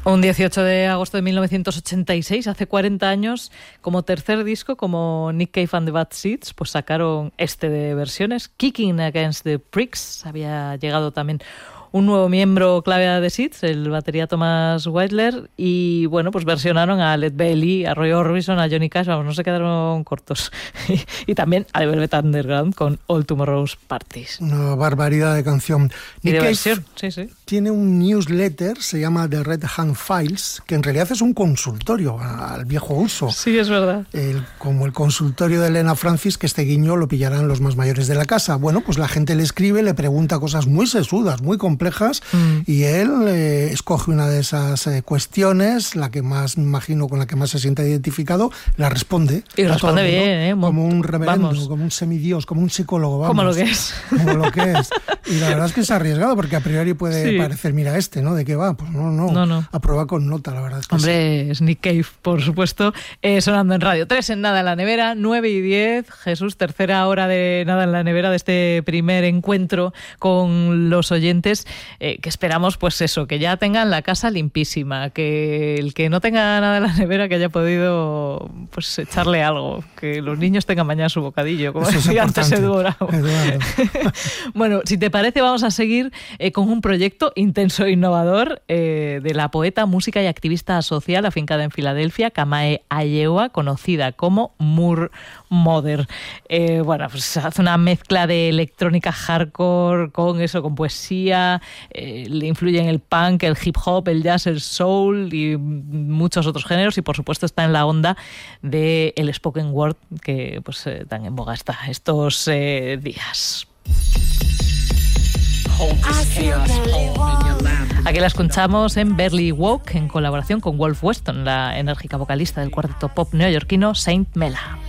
Un 18 de agosto de 1986, hace 40 años, como tercer disco, como Nick Cave and the Bad Seeds, pues sacaron este de versiones, Kicking Against the Pricks. Había llegado también un nuevo miembro clave de The Seeds, el batería Thomas Whitler, y bueno, pues versionaron a Led Belly, a Roy Orbison, a Johnny Cash, vamos, no se quedaron cortos. Y también a The Velvet Underground con All Tomorrow's Parties. Una barbaridad de canción. Y de versión, sí. Tiene un newsletter, se llama The Red Hand Files, que en realidad es un consultorio al viejo uso. Sí, es verdad. Como el consultorio de Elena Francis, que este guiño lo pillarán los más mayores de la casa. Bueno, pues la gente le escribe, le pregunta cosas muy sesudas, muy complejas, y él escoge una de esas cuestiones, la que más, me imagino, con la que más se siente identificado, la responde. Y responde bien, como un reverendo, vamos, como un semidios, como un psicólogo, vamos. Como lo que es. Como lo que es. Y la verdad es que es arriesgado, porque a priori puede parecer, mira ¿no? ¿De qué va? Pues no. Aprueba con nota, la verdad. Es que hombre, sí. Es Nick Cave, por supuesto, sonando en Radio 3 en Nada en la Nevera, 9:10. Jesús, tercera hora de Nada en la Nevera, de este primer encuentro con los oyentes, que esperamos, pues eso, que ya tengan la casa limpísima, que el que no tenga nada en la nevera, que haya podido pues echarle algo, que los niños tengan mañana su bocadillo, como decía antes Eduardo. Bueno, si te parece, vamos a seguir con un proyecto intenso e innovador de la poeta, música y activista social afincada en Filadelfia, Kamae Ayewa, conocida como Moor Mother. Bueno, pues hace una mezcla de electrónica hardcore con poesía, le influyen el punk, el hip hop, el jazz, el soul y muchos otros géneros, y por supuesto está en la onda del spoken word, que pues tan en boga está estos días. Aquí la escuchamos en Barely Walk, en colaboración con Wolf Weston, la enérgica vocalista del cuarteto pop neoyorquino Saint Mela.